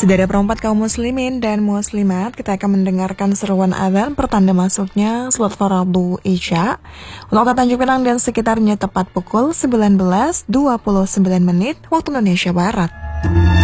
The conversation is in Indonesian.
Saudara perempat kaum muslimin dan muslimat, kita akan mendengarkan seruan adzan pertanda masuknya salat fardu Isya untuk kota Tanjung Pinang dan sekitarnya tepat pukul 19.29 waktu Indonesia Barat.